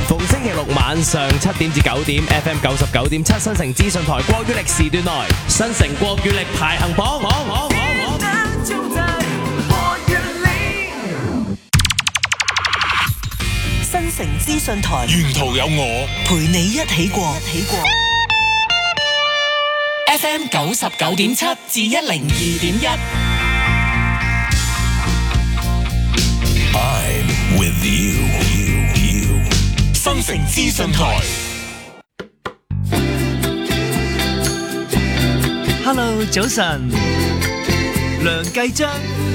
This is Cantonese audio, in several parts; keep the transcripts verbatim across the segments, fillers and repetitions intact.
逢星期六晚上七點至九點 ，F M 九十九點七新城資訊台國語力時段內，新城國語力排行榜。榜榜榜新城資訊台， 沿途有我陪你一起過。一起過 F M 九十九點七至一零二點一。 I'm with you, you, you. 新城資訊台。 Hello， 早晨，梁繼章。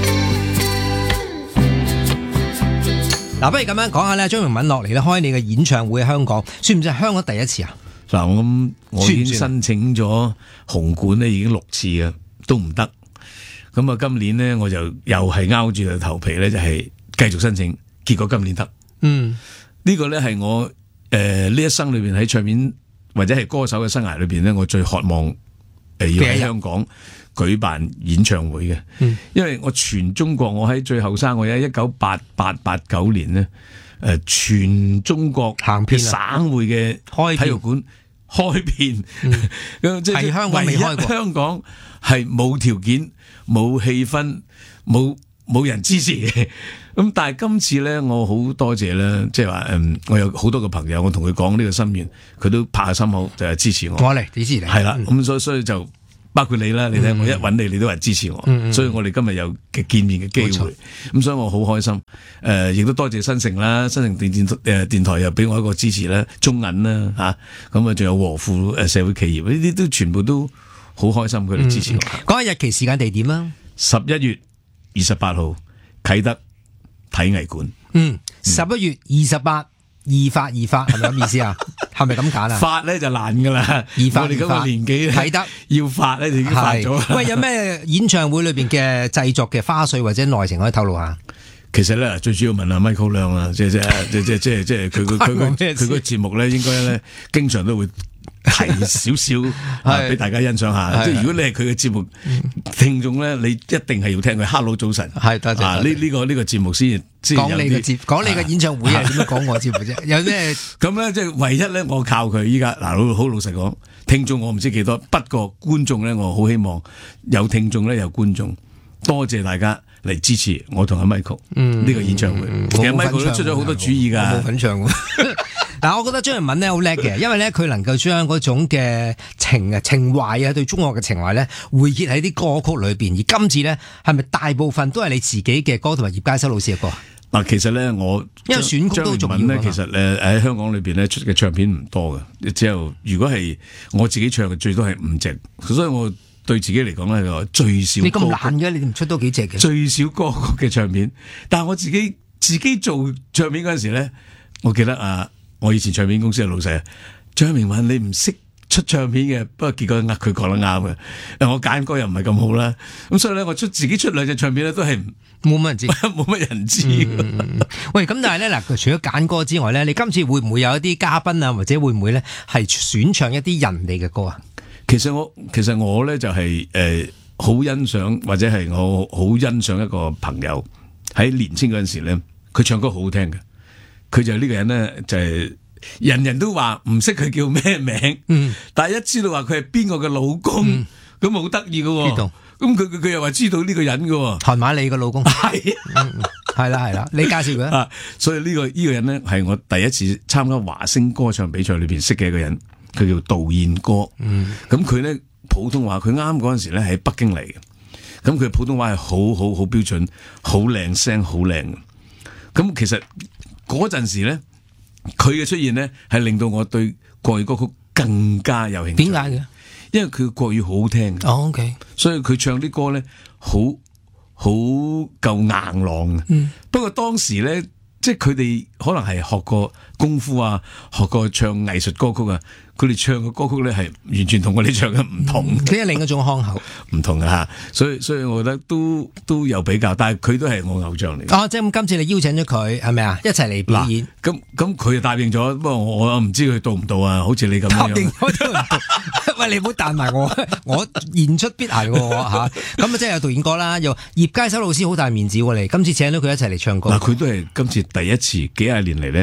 嗱，不如咁樣講下咧，張榮敏落嚟咧開你嘅演唱會喺香港，算唔算係香港第一次啊？ 嗱，我諗我已經申請咗紅館咧，已經六次嘅，都唔得。咁啊，今年咧我就又係拗住個頭皮咧，就係繼續申請，結果今年得。嗯，呢個咧係我誒呢、呃、一生裏邊喺唱片或者係歌手嘅生涯裏邊咧，我最渴望誒、呃、要喺香港舉辦演唱會嘅。嗯，因為我全中國，我喺最後生，我喺一九八八八九年咧，誒、呃、全中國行遍省會嘅體育館開遍，咁即係香港未開過。香港係冇條件、冇氣氛、冇冇人支持嘅。咁但係今次咧，我好多謝咧，即係話誒，我有好多個朋友，我同佢講呢個心願，佢都拍下心口，就係、是、支持我。我嚟支持你。係啦，咁、嗯、所以所以就包括你啦，你睇、嗯、我一揾你，你都係支持我，嗯、所以我哋今日有嘅見面嘅機會，咁所以我好開心。誒、呃，亦都多謝新城啦，新城電電誒、呃、電台又俾我一個支持啦，中銀啦嚇，咁啊仲有和富誒社會企業呢啲都全部都好開心，佢哋支持我。 講下、嗯、日期、時間、地點啦。 十一月二十八號啟德體藝館。嗯， 十一月二十八，易發易發係咪咁意思啊？係咪咁揀啊？ 發咧就難噶啦， 易發我哋咁個年紀啟德要發咧就已經發咗。 喂，有咩演唱會裏邊嘅製作嘅花絮或者內情可以透露下？ 其實咧，最主要問阿 Michael 亮啦，即係即係即係即係即係佢佢佢佢佢個節目咧，應該咧經常都會提少少俾大家欣賞下。即係如果你係佢嘅節目聽眾咧，你一定係要聽佢 Hello 早晨。係多謝。呢呢個呢個節目先先講你嘅節講你嘅演唱會啊？點樣講我節目啫？有咩咁咧？即係唯一咧，我靠佢依家嗱，好好老實講，聽眾我唔知幾多，不過觀眾咧，我好希望有聽眾咧，有觀眾。多謝大家嚟支持我同阿 Michael 呢個演唱會。嗯、其實 Michael 都出咗好多主意噶。 冇份唱。嗱，我覺得張榮敏咧好叻嘅，因為咧佢能夠將嗰種嘅情啊情懷啊對中國嘅情懷咧匯結喺啲歌曲裏邊。而今次咧係咪大部分都係你自己嘅歌，同埋葉佳修老師嘅歌？嗱， 其實咧我因為選曲都重要。張榮敏咧，其實誒喺香港裏邊咧出嘅唱片唔多嘅，只有如果係我自己唱嘅最多係五隻，所以我。對自己嚟講咧，最少歌曲。你咁懶嘅，你唔出多幾隻嘅？最少歌曲嘅唱片，但係我自己自己做唱片嗰陣時咧，我記得啊，我以前唱片公司嘅老細張明敏，你唔識出唱片嘅，不過結果呃佢講得啱嘅，我揀歌又唔係咁好啦，咁所以咧我出自己出兩隻唱片咧都係冇乜人知，冇乜人知。 嗯、喂，咁但係咧嗱，除咗揀歌之外咧，你今次會唔會有一啲嘉賓啊，或者會唔會咧係選唱一啲人哋嘅歌啊？ 其實我其實我咧就係誒好欣賞或者係我好欣賞一個朋友喺年輕嗰陣時咧，佢唱歌好好聽嘅。佢就係呢個人咧就係、是、人人都話唔識佢叫咩名，嗯、但係一知道話佢係邊個嘅老公，咁好得意嘅。咁佢佢又話知道呢個人嘅， 韓瑪利嘅老公係係啦係啦，你介紹佢啊。 所以呢、這個呢、這個人咧係我第一次參加華星歌唱比賽裏邊識嘅一個人。佢叫杜燕歌，咁佢咧普通話，佢啱嗰陣時咧喺北京嚟嘅，咁佢普通話係好好好標準，好靚聲，好靚嘅。咁其實嗰陣時咧，佢嘅出現咧係令到我對國語歌曲更加有興趣。點解嘅？因為佢嘅國語好好聽。哦 ，OK。所以佢唱啲歌咧，好好夠硬朗嘅。嗯。不過當時咧，即係佢哋可能係學過功夫啊，學過唱藝術歌曲啊。佢哋唱嘅歌曲咧係完全同我哋唱嘅唔同， 即係另一種腔口， 唔同嘅吓，所以所以我覺得都都有比較，但係佢都係我偶像嚟。 哦，即係咁，今次你邀請咗佢係咪啊？一齊嚟表演。 咁咁佢就答應咗，不過我唔知佢到唔到啊？好似你咁樣。答應我都唔到。 喂，你唔好彈埋我，我言出必行喎吓。咁啊，即係有導演歌啦，又葉佳修老師好大面子喎，你今次請到佢一齊嚟唱歌。 嗱，佢都係今次第一次幾廿年嚟咧。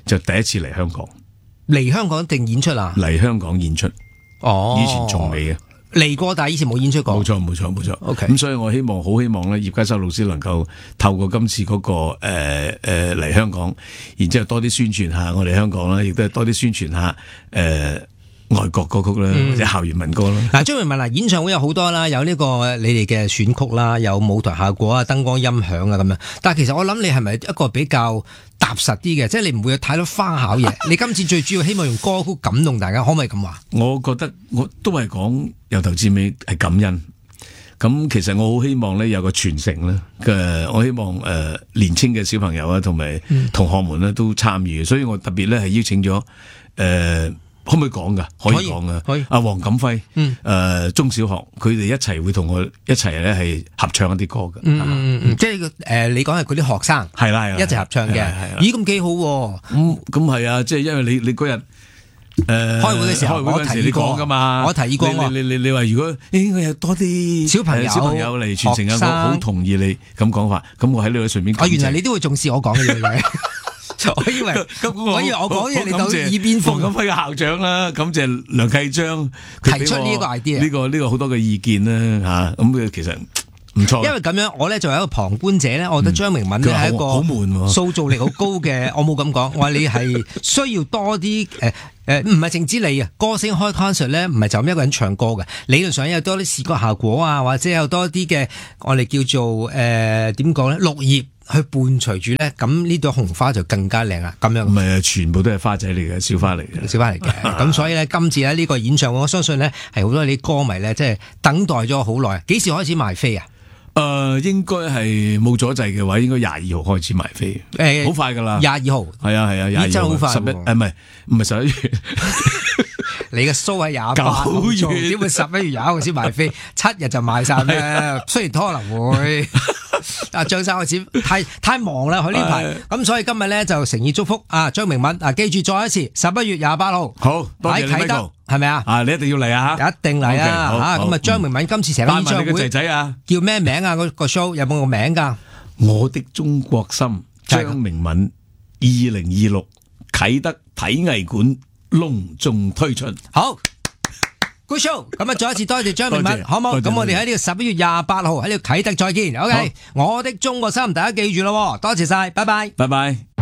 就第一次嚟香港， 嚟香港定演出啊？ 嚟香港演出， 哦， 以前從未嘅。 嚟過，但係以前冇演出過。 冇錯冇錯冇錯。 OK， 咁所以我希望好希望咧，葉家修老師能夠透過今次嗰、那個誒誒嚟香港，然之後多啲宣傳下我哋香港啦，亦都係多啲宣傳下誒、呃、外國歌曲啦， 嗯、 或者校園民歌啦。 嗱，張明文嗱，演唱會有好多啦，有呢個你哋嘅選曲啦，有舞台效果啊、燈光音響啊咁樣。但係其實我諗你係咪一個比較踏實啲嘅，即係你唔會有太多花巧嘢。你今次最主要希望用歌曲感動大家，可唔可以咁話？ 我覺得我都係講由頭至尾係感恩。咁其實我好希望咧有個傳承啦嘅，我希望誒、呃、年青嘅小朋友啊，同埋同學們咧都參與，所以我特別咧係邀請咗誒、呃，可唔可以講噶？可以講噶。可以。阿黃錦輝，誒、 嗯呃、中小學，佢哋一齊會同我一齊咧係合唱一啲歌嘅。 嗯嗯嗯，即係誒、呃，你講係嗰啲學生係啦係啦， 一齊合唱嘅。咦，咁幾好喎！ 咁咁係啊，即係因為你你嗰日。誒、呃， 開會嘅時候， 開會嗰陣時你講噶嘛？ 我提議過， 你你你你話如果應該有多啲小朋友小朋友嚟傳承啊，我好同意你咁講法。咁我喺呢度順便講。 啊，原來你都會重視我講嘅嘢。我以為，我以為我講嘢你到耳邊風。 黃錦輝嘅校長啦，感謝梁啟章提出呢個 idea， 呢個呢個好多嘅意見啦吓。咁其實。唔錯， 因為咁樣，我咧作為一個旁觀者咧，我覺得張明敏咧係一個好悶， 塑造力好高嘅。我冇咁講，我話你係需要多啲誒誒，唔係淨止你啊，歌星開 concert 咧，唔係就咁一個人唱歌嘅。理論上有多啲視覺效果啊，或者有多啲嘅我哋叫做誒點講咧，綠葉去伴隨住咧，咁呢朵紅花就更加靚啦。咁樣唔係啊，全部都係花仔嚟嘅，小花嚟嘅， 小花嚟嘅。咁所以咧，今次咧呢個演唱會，我相信咧係好多啲歌迷咧，即係等待咗好耐。幾時開始賣飛啊？ 誒、呃，應該係冇阻滯嘅話，應該廿二號開始賣飛，誒、欸，好快噶啦， 廿二號， 係啊係啊，廿二號真係好快， 十一誒唔係唔係十一月， 你嘅 show 係廿八號做，點會十一月廿一號先賣飛？七日就賣晒咩？雖然可能會。啊，張生開始太太忙啦，佢呢排咁，所以今日咧就誠意祝福啊張明敏啊，記住再一次十一月廿八號， 好，多謝你啟德，係咪啊？ 啊，你一定要嚟啊， 一定嚟啊！吓咁啊，張明敏今次成個演唱會仔仔啊， 叫咩名啊？個個 show 有冇個名噶？ 我的中國心，張明敏，二零二六啟德體藝館隆重推出， 好。Good show，咁啊，再一次多謝張明敏，好唔好？咁我哋喺呢個十一月廿八號喺呢個啟德再見。OK，我的中國心，大家記住咯，多謝晒，拜拜， 拜拜。